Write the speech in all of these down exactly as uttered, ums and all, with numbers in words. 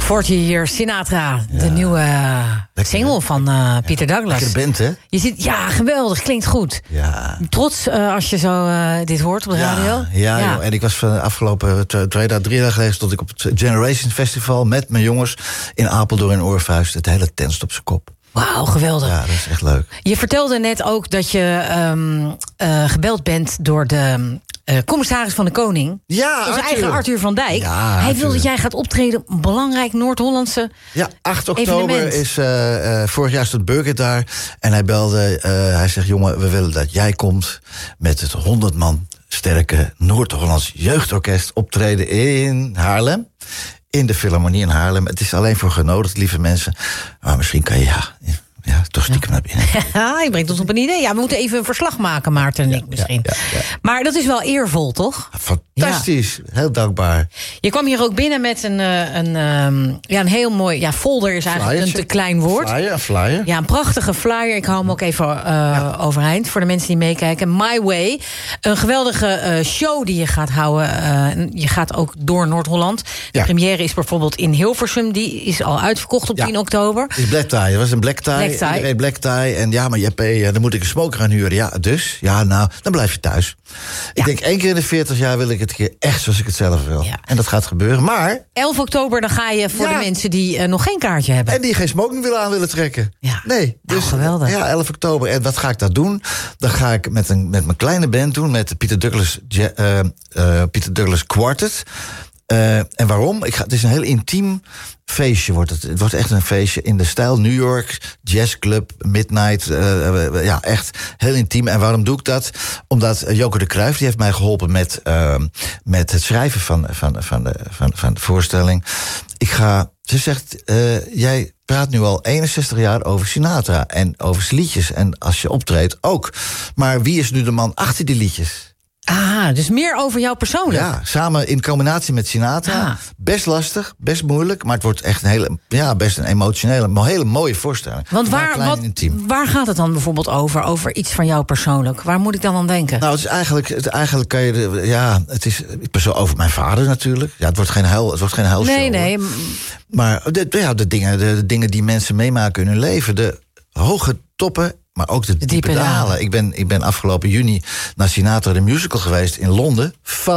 veertig Years Sinatra, ja. De nieuwe lekker, single van uh, Peter Douglas. Lekker band, hè? Je zit, ja, geweldig, klinkt goed. Ja. Trots uh, als je zo uh, dit hoort op de ja, radio. Ja, ja. Joh, en ik was van de afgelopen twee, twee dagen, drie dagen geleden... stond ik op het Generations Festival met mijn jongens in Apeldoorn in Oorvuist. Het hele tent stond op zijn kop. Wauw, geweldig. Ja, dat is echt leuk. Je vertelde net ook dat je um, uh, gebeld bent door de uh, commissaris van de Koning. Ja, Onze eigen Arthur van Dijk. Ja, Hij Arthur. wil dat jij gaat optreden op een belangrijk Noord-Hollandse Ja, acht oktober evenement. is uh, uh, vorig jaar stond Birgit daar. En hij belde, uh, hij zegt, jongen, we willen dat jij komt met het honderd man sterke Noord-Hollands jeugdorkest optreden in Haarlem. In de Philharmonie in Haarlem. Het is alleen voor genodigd, lieve mensen. Maar misschien kan je, ja, ja toch stiekem naar binnen. Ja, je brengt ons op een idee. Ja, we moeten even een verslag maken, Maarten en ja, ik misschien. Ja, ja, ja. Maar dat is wel eervol, toch? Fantastisch, ja. Heel dankbaar. Je kwam hier ook binnen met een, een, um, ja, een heel mooi... Ja, folder is eigenlijk Flyertje. een te klein woord. Flyer, een flyer. Ja, een prachtige flyer. Ik hou hem ook even uh, ja. overeind voor de mensen die meekijken. My Way. Een geweldige uh, show die je gaat houden. Uh, je gaat ook door Noord-Holland. De ja. première is bijvoorbeeld in Hilversum. Die is al uitverkocht op ja. tien oktober. Het is black tie. Het was een black tie. Black tie. Iedereen black tie. En ja, maar Jeppe, dan moet ik een smoker gaan huren. Ja, dus? Ja, nou, dan blijf je thuis. Ik ja. denk, één keer in de veertig jaar wil ik het keer echt zoals ik het zelf wil. Ja. En dat gaat gebeuren. Maar... elf oktober, dan ga je voor ja. de mensen die uh, nog geen kaartje hebben. En die geen smoking willen aan willen trekken. Ja. Nee. Dus, nou, geweldig. Ja, elf oktober. En wat ga ik dat doen? Dan ga ik met, een, met mijn kleine band doen. Met de Peter Douglas, uh, uh, Peter Douglas Quartet. Uh, en waarom? Ik ga, het is een heel intiem feestje. Wordt het. Het wordt echt een feestje in de stijl New York, jazzclub, midnight. Uh, uh, ja, echt heel intiem. En waarom doe ik dat? Omdat uh, Joke de Cruijff, die heeft mij geholpen met, uh, met het schrijven van, van, van, de, van, van de voorstelling. Ik ga, ze zegt, uh, jij praat nu al eenenzestig jaar over Sinatra en over zijn liedjes. En als je optreedt ook. Maar wie is nu de man achter die liedjes? Ah, dus meer over jou persoonlijk. Ja, samen in combinatie met Sinatra. Ah. Best lastig, best moeilijk. Maar het wordt echt een hele, ja, best een emotionele, maar hele mooie voorstelling. Want waar, klein wat, en intiem. waar gaat het dan bijvoorbeeld over? Over iets van jou persoonlijk? Waar moet ik dan aan denken? Nou, het is eigenlijk, het, eigenlijk kan je, de, ja, het is zo over mijn vader natuurlijk. Ja, het wordt geen huil, het wordt geen huilshow. Nee, nee. Hoor. Maar de, ja, de, dingen, de, de dingen die mensen meemaken in hun leven, de hoge toppen. Maar ook de, de diepe, diepe dalen. dalen. Ik ben, ik ben afgelopen juni naar Sinatra de Musical geweest in Londen.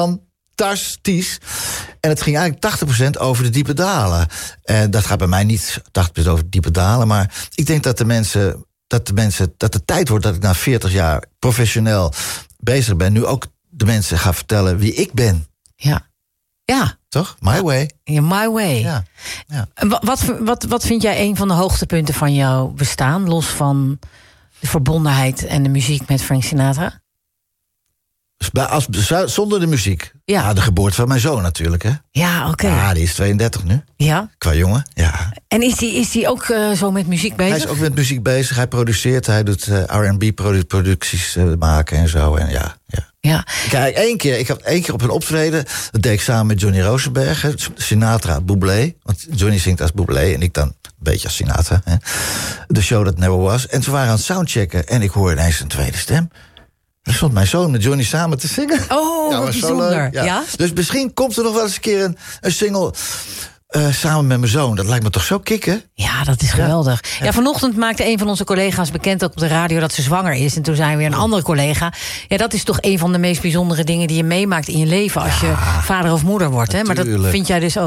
Fantastisch. En het ging eigenlijk tachtig procent over de diepe dalen. En dat gaat bij mij niet tachtig procent over de diepe dalen. Maar ik denk dat de mensen, dat de mensen, dat het tijd wordt dat ik na veertig jaar professioneel bezig ben. Nu ook de mensen ga vertellen wie ik ben. Ja. Ja. Toch? My way. Yeah, my way. Ja. Ja. Wat, wat, wat vind jij een van de hoogtepunten van jouw bestaan? Los van de verbondenheid en de muziek met Frank Sinatra? Als, zonder de muziek. Ja. Ah, de geboorte van mijn zoon natuurlijk, hè? Ja, oké. Okay. Ah, die is tweeëndertig nu. Ja. Qua jongen, ja. En is die, is die ook uh, zo met muziek bezig? Hij is ook met muziek bezig. Hij produceert, hij doet uh, R en B-producties uh, maken en zo. En ja, ja. Ja. Kijk, één keer, ik had één keer op een optreden, dat deed ik samen met Johnny Rosenberg, hè, Sinatra, Bublé. Want Johnny zingt als Bublé en ik dan een beetje als Sinatra. Hè. The Show That Never Was. En ze waren aan het soundchecken en ik hoor ineens een tweede stem. Er stond mijn zoon met Johnny samen te zingen. Oh, ja, wat bijzonder. Ja. Ja? Dus misschien komt er nog wel eens een keer een, een single uh, samen met mijn zoon. Dat lijkt me toch zo kicken? Ja, dat is geweldig. Ja. Ja, vanochtend maakte een van onze collega's bekend ook op de radio dat ze zwanger is. En toen zei weer een andere collega. Ja, dat is toch een van de meest bijzondere dingen die je meemaakt in je leven als ja, je vader of moeder wordt. Hè? Maar dat vind jij dus ook.